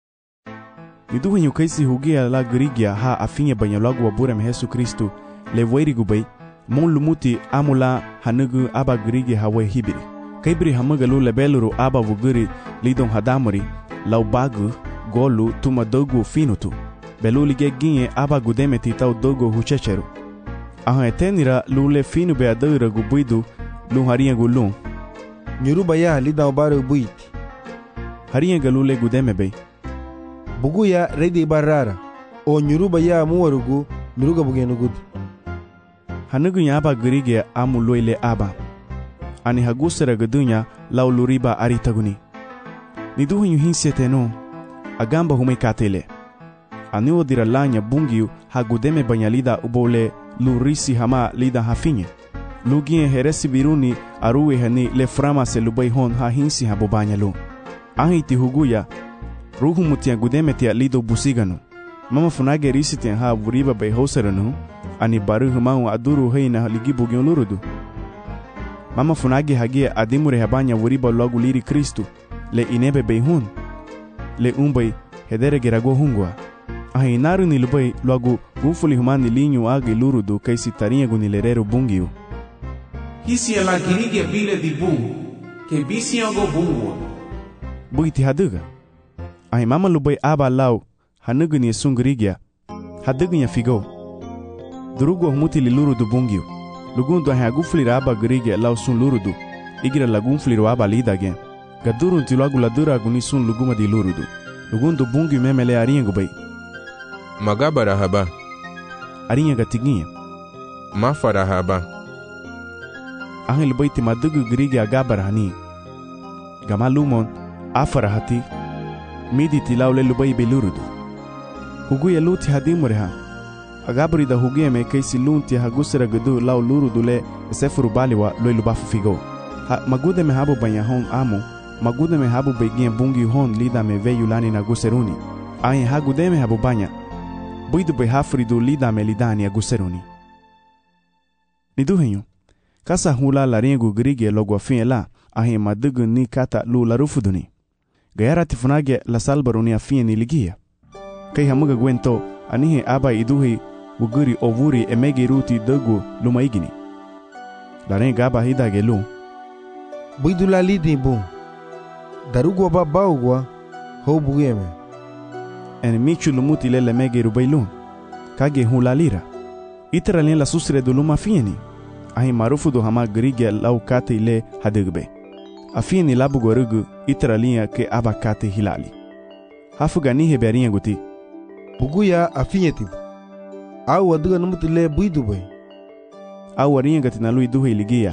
Niduhinyu kaisi hugia la grigia ha afinye banyalagu wa burem Jesu Kristu lewairigubay mon lumuti amula hanugu aba grigia hawe hibiri. Kaibri hamagalu lebeluru aba vuguri lidon hadamuri lau bagu golu tuma dogu finutu. Belu lige ginye aba gudemeti tau dogo huchecheru. Aha etenira lule finu be adura gubuidu lu haria gulun. Nyuruba ya lidao baru buiti. Haria galule gudeme bay. Bugu ya redi barara. O nyuruba ya muwarugu nuruga bugenu gud. Hanugu ya aba grigia amu loile aba. Ani hagusera gadunya lau luriba aritaguni. Niduhinyu hinseteno agamba humekatele. Aniwo dira lanya bungiu hagudeme banyalida ubole lurisi hama lida hafinye. Lugie heresi biruni aruwe hani le frama se lubai hon ha hinsi habo banyalu. Ahiti huguya ruhu mutia gudeme tia lido busiganu. Mama funage risitian ha vuriba bay hoseranu ani baru humau aduru heina ligibu gyolurudu. Mama funage hagia adimure habanya vuriba logu liri Kristu le inebe bay hun le umbay hedere gerago hungwa. Ahi naru ni lubai logu gufuli humani linyu agi lurudu kaisi tarinha gunilereru bungiu. Hisi ala girige bile di bungu ke bisi ango bungwa. Buiti haduga. Ahi mama lubai aba lau hanugu ni sungrigia hadugu nya figo. Durugu humuti li lurudu bungiu. Lugundu ahi agufuli aba grigia lau sun lurudu. Igira lagunfuli aba lida gen. Gadurun ti logu ladura guni sun luguma di lurudu. Lugundu bungiu memele aringu bay. Magabara haba. Arinha gatiginha. Mafara haba. Ahil baiti madugu grigi agabara hani. Gamalumon afara hati. Midi tilaule lubai belurudu. Huguya luti hadimureha. Agabari da huguya me kaisi lunti hagusera gudu lau lurudu le sefuru baliwa loi lubafu figo. Ha magude me habu banya hon amu. Magude me habu beginha bungi hon lida me veyu lani na guseruni. Ahin hagude me habu banya. Buidu be hafridu lida me lidani a guseruni. Niduhinyu. Kasa hula la rengu grige logo afin la ahi madugu ni kata lu la rufuduni. Gayara tifunage la salbaruni afin ni ligia. Kai hamuga gwento anihe aba iduhi uguri ovuri emegi ruti dogu lumaigini. La renga aba hidage lu. Buidu la lidi bu. Darugwa ba baugwa ho bugeme. En michu lumuti le megi rubailun. Kage hula lira. Itera len la susre do luma fieni. Ahi marufu do hama grige lau kate ile hadugbe. Afieni labu gorugu itera linha ke aba kate hilali. Hafuga nihe berinha guti. Buguya afinyetibu. Au waduga numuti le buidu bay. Au warinha gatina lui duhe iligia.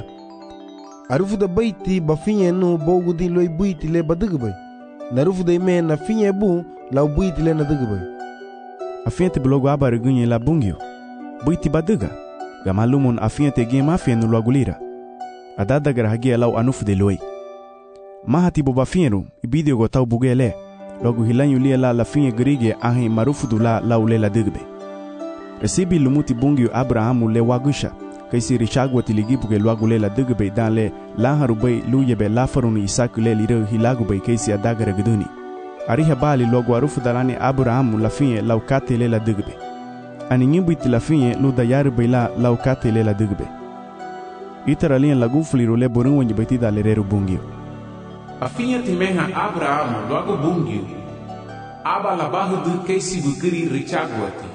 Arufu da baiti bafinye nu bogudi loi buiti le badugu bay. Narufu da ime na finye bu lau buiti le nadugu bay. Afiente blogo aba regunye la bungio. Buiti baduga. Gamalumon afiente ge mafia no lagulira. Adada garahagia lau anufu de loi. Mahati boba fienru ibidio go tau bugele. Logo hilanyu lia la la finye grige ahi marufu du la lau le la digbe. Resibi lumuti bungio Abrahamu le wagusha. Kaisi richagwa tiligipu ke lwagule la digbe dan le laharubay luyebe lafaruni isaku le liro hilagubay kaisi adagara guduni. Ariha bali logo arufu dalani Abrahamu la finye lau kate le la digbe. Ani nyimbuiti la finye lu dayari bayla lau kate le la digbe. Itara lian la gufliru le borun wanyi baitida le reru bungio. A finha timeha Abrahamu logo bungio. Aba la bahu du kaisi bukiri richagwati.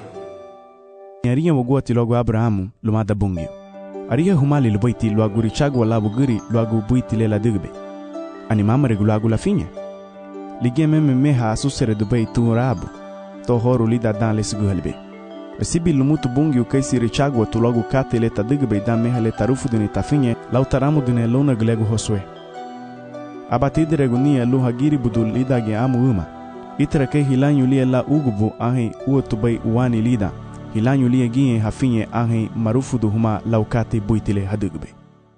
Ariha waguati logo Abrahamu lumada bungio. Ariha humali lubaiti logo richagwa la bugiri logo buiti le la digbe. Ani mama regu logo la finye. Ligia meme meha asusere dubai tu rabu. To horu lida dan le sigu helbe. Resibi lumutu bungio kaisi richagwa tu logo kate le ta digbe dan meha le tarufu duni ta finye lau taramu dune luna glegu hoswe. Abatide regunia lu hagiri budul lidage amu uma. Itra ke hilanyu lia la ugubu ahi uotubai uwani lida. hilanyu lia gie hafinye ahe marufudu huma laukate buitile hadugbe.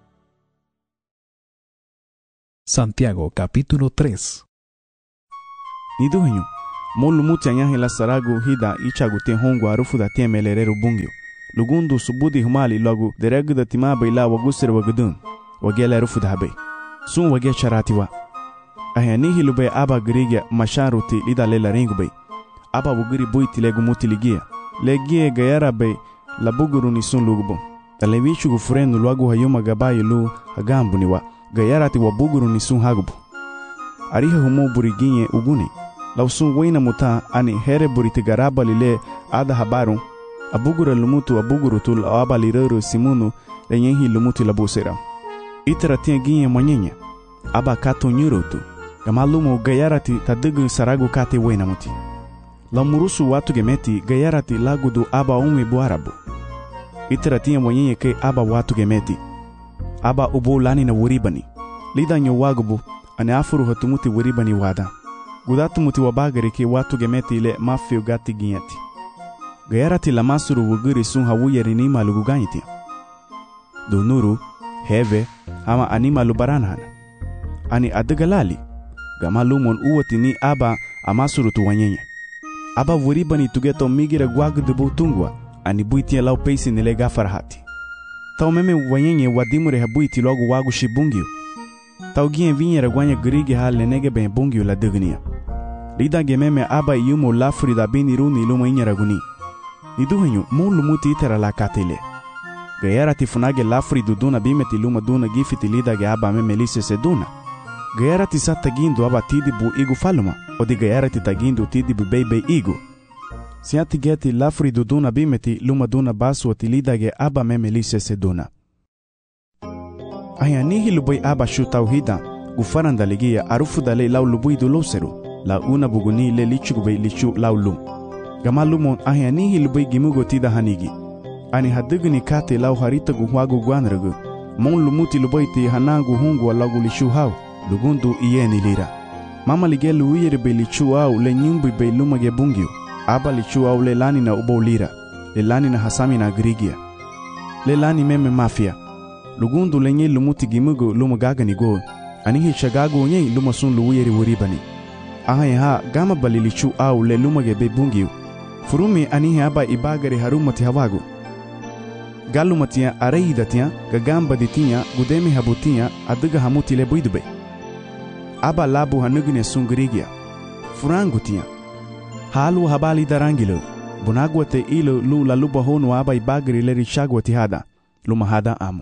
Santiago capítulo tres. Niduhenyu, molu muti anyahe la saragu hida ichagu te hongu arufuda temelerero bungyo. Lugundu subudi humali logu dereguda timabe ila wagusir wagudun. Wagela arufuda habe. Sun wage charatiwa. Ahanihi lube aba girigia masharuti lida lela ringube. Aba wugiri buiti legu muti ligia. Legie gayara be la buguru ni sun lugubo. Talevichu gufurenu luagu hayuma gabayi lu hagambu niwa. Gayarati wa buguru ni sun hagubu. Ariha humo buriginye uguni. Lau sun wena muta ani here buriti garaba lile ada habaru. Abugura lumutu abuguru tul aba lirero simunu lenyehi lumutu labusera. Itara tia ginye mwanyenye. Aba kato nyurutu. Gamalumu gayarati tadugu saragu kate wena muti. La murusu watu gemeti gayarati lagudu aba umwe buarabu. Itara tia mwanyenye ke aba watu gemeti. Aba ubo lani na wuribani. Lida nyo wagubu ane afuru hatumuti wuribani wada. Gudatu muti wabagari ke watu gemeti ile mafio gati ginyati. Gayarati la masuru wuguri sun hawuyeri ni malugu ganyiti. Dunuru, heve, ama anima lubaranhana. Ani adagalali. Gamalumon uwati ni aba amasuru tuwanyenye. Aba wuribani tugeto migira gwagudubu tungwa. Ani buitia lau peisi nile gafarahati. Tau meme wanyenye wadimure habuiti logo wagu shibungio. Tau gien vinyera gwanya grigi hal nenege ben bungio la dugnia. Lida gememe aba yumo lafuri da bini runi luma inyera guni. Niduhenyu mulu muti itera la katele. Gayara tifunage lafuri duduna bimeti luma duna gifiti lida ge aba meme lise seduna. Gayara tisa tagindu aba tidibu igu faluma. Odi gayara titagindu tidibu bebe igu. Siati geti lafuri duduna bimeti luma duna basu ati lida ge aba meme lise seduna. Ayanihi lubay aba shu tauhida gufaranda ligia arufu dale lau lubui du loseru. La una buguni le lichugube lichu laulum. Gamalumon ayanihi lubay gimugo tida hanigi. Ani haduguni kate lau harita guhuagu guanragu. Mon lumuti lubay ti hanagu hungu alagu lichu hau. Lugundu iyeni lira. Mama lige luiyere be lichu au le nyumbi be lumage bungyo. Aba lichu au le lani na ubo lira. Le lani na hasami na grigia. Le lani meme mafia. Lugundu lenye lumuti gimugo lumagaga ni go. Anihi shagago nye luma sun luiyere wuribani. Ahaye ha gama bali lichu au le lumage be bungyo. Furumi anihi aba ibagari harumati hawagu. Galumatia areidatia gagamba ditia gudeme habutia aduga hamuti le buidube. Aba labu hanugine sungrigia. Furangutia. Halu habali darangilo. Bunagwate ilo lu la luba honu aba ibagari le rishagwati hada. Luma hada amo.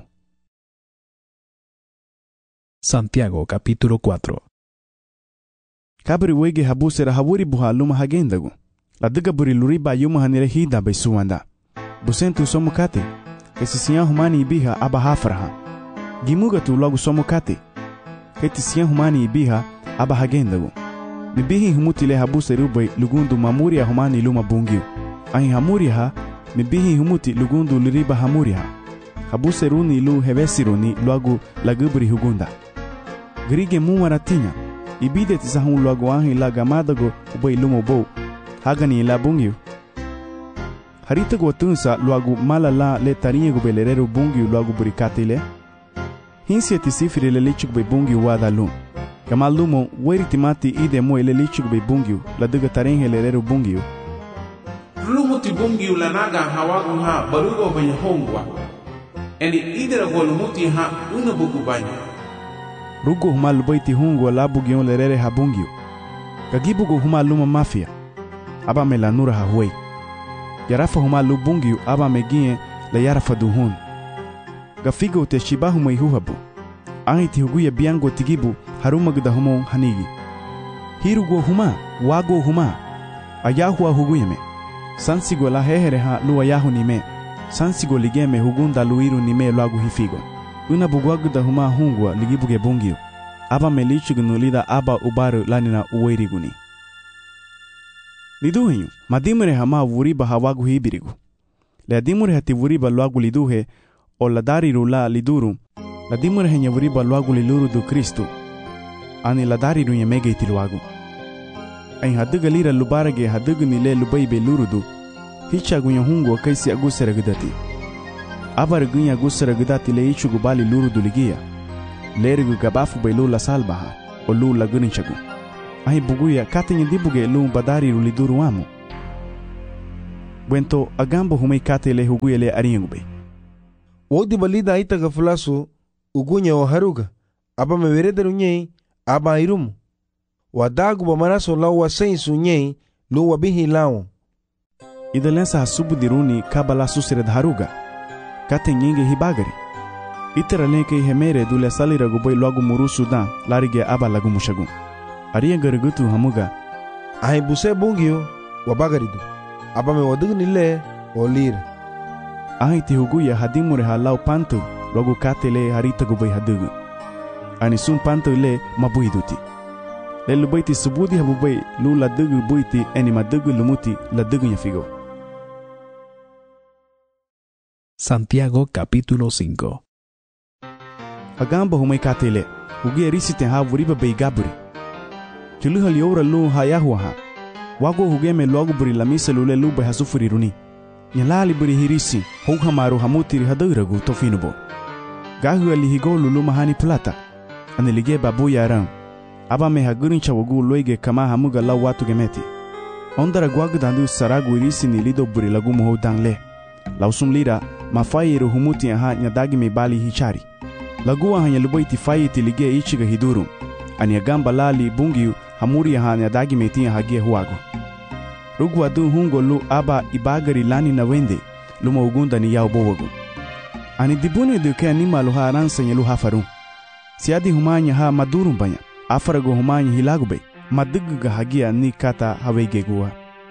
Santiago capítulo cuatro. Kabri wege habusera hawuri buha luma hagendagu. La duga buri luriba yuma hanire hida bay suwanda. Busentu somukate. Kesisiyan humani ibiha aba hafraha. Gimuga tu logo somukate. Ketisiyan humani ibiha aba hagendagu. Mibihi humuti le habuseru bay lugundu mamuria humani luma bungiu. Ahi hamuria ha, mibihi humuti lugundu luriba hamuria ha. Habuseru ni lu hevesiru ni logo lagubri hugunda. Grige mumaratinya. Ibide tisahun logo ahi la gamadago ubay lumo bow. Hagani la bungiu. Harita go tunsa logo malala le tarinha go belerero bungiu logo burikate le. Hinsia tisifire le lichuk be bungiu wadalu. Kamalumo weri timati ide mo ele lichuk be bungiu la duga tarinha lerero bungiu. Lumuti bungiu la naga hawagu ha barugo banya hongwa. Eni idera go lumuti ha una bugu banya. Rugo huma lubaiti hungu la bugion lerere ha bungiu. Kagibu go huma luma mafia. Aba melanura ha huwei. Yarafa huma lubungiu aba megie le yarafa duhun. Gafigo te shibahu maihuhabu. Ahi ti huguya biango tigibu harumagda humo hanigi. Hirugo huma, wago huma. Ayahua huguyeme. Sansigo la hehere ha luwa yahu nime. Sansigo ligeme hugunda luiru nime lagu hifigo. Una bugwagda huma hungwa ligibuge bungiu. Aba melichugnu lida aba ubaru lanina uweiriguni. Liduhenyu, madimure hama wuriba hawagu hibirigu. Le adimure hati wuriba luagu liduhe, o la dariru la liduru, la dimure henya wuriba luagu liluru du Kristu, ani la dariru nye mege iti luagu. Ain haduga lira lubarage haduga nile lubaibe lurudu, hicha gunya hungo kaisi agusera gidati. Abar gunya agusera gidati le ichu gubali luru duligia. Lerigu gabafu bay lula salbaha, o lula guninchagu. Ahi buguya katinye dibuge lu badari ruliduru wamu. Bwento agambo humei kate le huguya le ariyangu bay. Wodi balida itaga fulasu ugunya o haruga. Aba mewerederu nyei, aba irumu. Wadagu ba maraso lau wa sensu nyei, lu wa bihi lau. Ida lensa hasubu diruni kabala susired haruga. Kate nyinge hibagari. Itera lenke hemere dule salira guboy logu murusu dan, larige aba lagu mushagu. Ariyangu rigutu hamuga. Ahi buse bungio, wa bagaridu. Aba me wadugu nile, o lire. Ahi ti huguya hadimure ha lau pantu, logu kate le harita guboy hadugu. Ani sun pantu le mabuiduti. Le lubaiti subudi habubay lu la dugu buiti eni madugu lumuti la dugu nyafigo. Santiago capítulo cinco. Agamba humay katele, hugi erisite ha vuriba bay gaburi. Chulu haliora lu hayahuaha. Wago hugeme logo buri la misa lule lu bay hasufuri runi. Nyalali buri hirisi, hugha maru hamutiri haduragu tofinubo. Gahu alihigo lulu mahani plata. Anilige babu yaram. Aba me hagurin chawagu loige kama hamuga la watu gemeti. Ondara gwagu dandu saragu irisi ni lido buri lagu muho dangle. Lausum lira, mafayiru humuti aha nyadagi me bali hichari. Lagu aha nyalubaiti fayiti lige ichiga hidurum. Ani agamba lali bungiu hamuri aha nyadagi me tia hagie huago. Rugu adu hungo lu aba ibagari lani na wende, luma ugunda ni yao bowagu. Ani dibune duke anima luha aransa nyalu hafarum. Siadi humanya ha madurum banya. Afarago humanya hilagubay. Maduguga hagia ni kata hawegegua.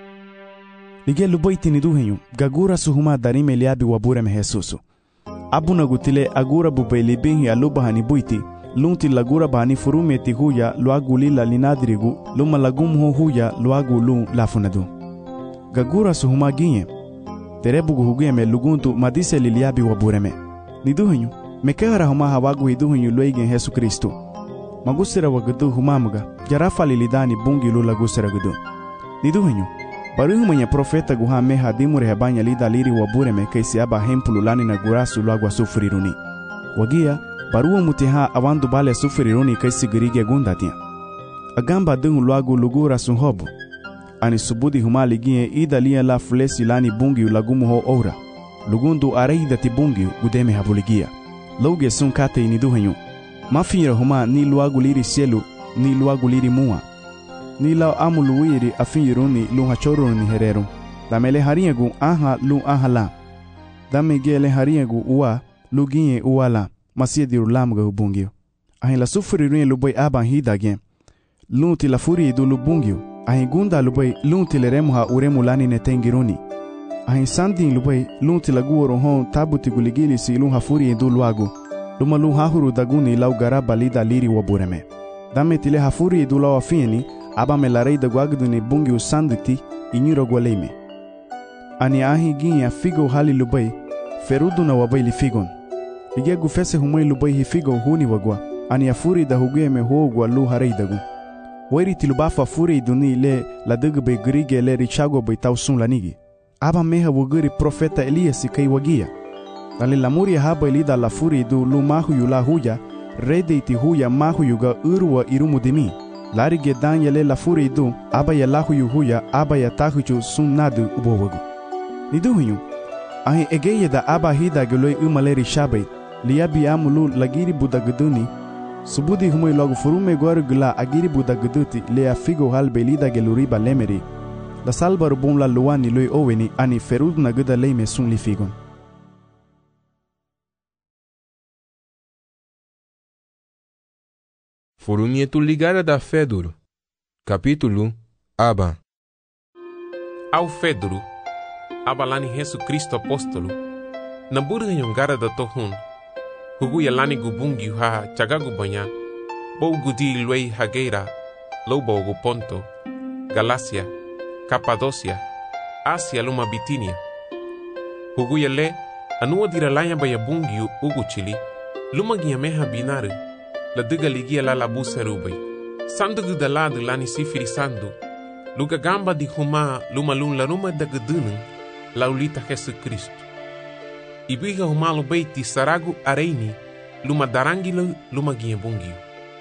Lige lubaiti ni duhenyu. Gagura suhuma darime liabi wabure mehesusu. Abuna gutile agura bubay libinhi alubaha ni buiti. Lunti lagura bani furumeti huya luagu lila linadirigu. Luma lagumho huya luagu lu lafunadu. Gagura suhuma ginye. Terebugu huguyeme luguntu madise liliabi wabure me. Ni duhenyu. Mekehara huma hawagu hiduhenyu luigen Yesu Kristo. Magusira wagadu humamuga, jarafali lidani bungi lula gusira gudu. Niduhenyu, baruhumanya profeta guha meha dimure hebanya lida liri wabure me kaisi aba hempululani na gurasu luagwa sufuriruni. Wagia, baruwa mutiha awandu bale sufuriruni kaisi girige gundatia. Agamba dungu luagu lugura sunhobu. Ani subudi humali gie ida lia la fulesi lani bungi ulagumu ho ora. Lugundu areida ti bungi gudeme habuligia. Loge sun kate niduhenyu. Mafira huma ni luagu liri sielu, ni luagu liri mua. Ni lao amu luwiri afinyiruni lu hachoruni ni hereru. Dame le hariagu aha lu aha la. Dame ge le hariagu uwa, lu ginye uwa la. Masia diru lamuga hubungio. Ahin la sufuri rinye luboy aban hida gen. Lunti la furi idu lubungio. Ahin gunda luboy lunti le remuha uremu lani netengiruni. Ahin sandin luboy lunti la guoro hon tabuti guligili si lu hafuri idu luagu. Luma lu hahuru daguni lau garaba lida liri wabureme. Dame tile hafuri idu lau afieni, aba me la rei da guagduni bungi usanditi inyuro gwaleime. Ani ahi ginya figo hali lubai, ferudu na wabai li figon. Lige gufese humai lubai hi figo huni wagwa, ani afuri da hugue me huogwa lu harei dagu. Wairi tilubafa furi iduni le la dugbe grige le richago bai tausun lanigi. Aba meha wuguri profeta Elias kai wagia. Dale la muria haba ilida la furi du lu mahu yu la huya, rede iti huya mahu yu ga urwa irumu dimi. Lari ge dan yale la furi du, aba ya lahu yu huya, aba ya tahuchu sun nadu ubowagu. Nidu hunyu, ahi egeye da aba hida geloi umaleri shabai, liyabi amulu lagiri budaguduni, subudi humui logu furume gwaru gula agiri budaguduti lea figo halbe lida geluriba lemeri, da salbaru bumla luwani loi oweni ani ferud na guda leime sun li figon. Furumietu ligara da Feduro. Capítulo Aba. Ao Feduro, abalani Yesu Kristo apóstolo, na burga yongara da tohun, hugu yalani gubungi ha chagagu banya, bou gudi luei hageira, lobo gu Ponto, Galácia, Capadócia, Ásia luma Bitínia. Hugu yale, anua diralanya baya bungi ugu chili, luma giameha binare, la diga ligia la labu serubay. Sandu da lado lani sifiri sandu. Luga gamba di huma luma lun la ruma da gudunung. laulita Jesucristo. Ibiga humalo beiti saragu areini luma darangilo luma gie bungiu.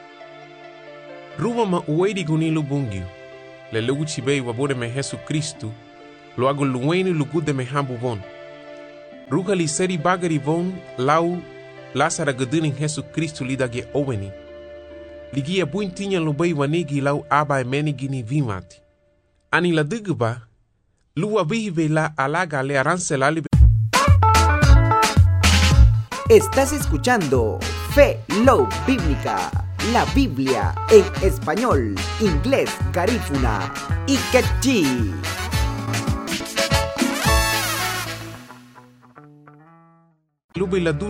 Ruwa ma uwedi gunilu bungiu. Le lugu chibei wabure me Jesucristo lo agu luweni lugude me hambu von. Ruga li seri bagari von lau lasara geduning Jesucristo lidage oweni. Ligia buintinya lubei wanigi lau aba emeni gini vimati. Ani la digba luwa vive la alaga le arancelali. Estás escuchando Fe Love Bíblica, la Biblia en español, inglés, garífuna y quechí. Lubi la dur